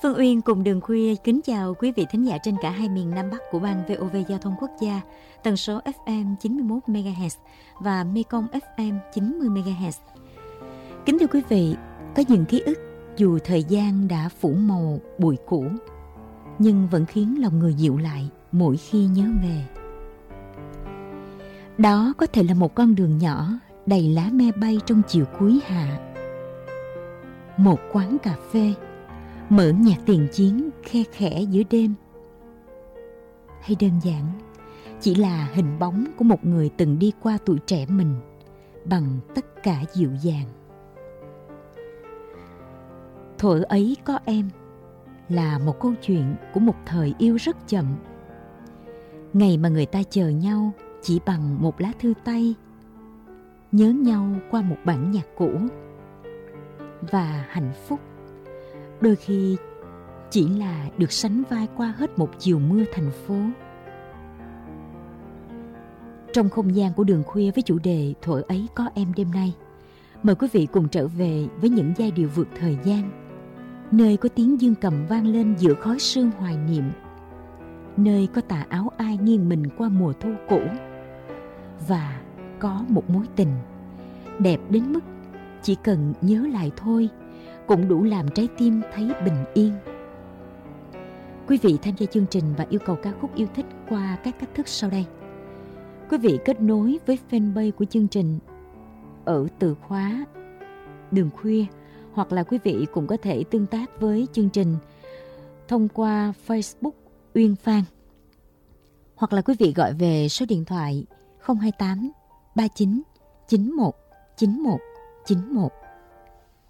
Phương Uyên cùng Đường Khuya kính chào quý vị thính giả trên cả hai miền Nam Bắc của ban VOV Giao thông Quốc gia, tần số FM 91 MHz và Mekong FM 90 MHz. Kính thưa quý vị, có những ký ức dù thời gian đã phủ màu bụi cũ, nhưng vẫn khiến lòng người dịu lại mỗi khi nhớ về. Đó có thể là một con đường nhỏ đầy lá me bay trong chiều cuối hạ, một quán cà phê mở nhạc tiền chiến khe khẽ giữa đêm, hay đơn giản chỉ là hình bóng của một người từng đi qua tuổi trẻ mình bằng tất cả dịu dàng. Thuở ấy có em là một câu chuyện của một thời yêu rất chậm, ngày mà người ta chờ nhau chỉ bằng một lá thư tay, nhớ nhau qua một bản nhạc cũ. Và hạnh phúc đôi khi chỉ là được sánh vai qua hết một chiều mưa thành phố. Trong không gian của Đường Khuya với chủ đề Thuở ấy có em đêm nay, mời quý vị cùng trở về với những giai điệu vượt thời gian, nơi có tiếng dương cầm vang lên giữa khói sương hoài niệm, nơi có tà áo ai nghiêng mình qua mùa thu cũ, và có một mối tình đẹp đến mức chỉ cần nhớ lại thôi cũng đủ làm trái tim thấy bình yên. Quý vị tham gia chương trình và yêu cầu ca khúc yêu thích qua các cách thức sau đây. Quý vị kết nối với fanpage của chương trình ở từ khóa Đường Khuya, hoặc là quý vị cũng có thể tương tác với chương trình thông qua Facebook Uyên Phan, hoặc là quý vị gọi về số điện thoại 028 39 91 91 91.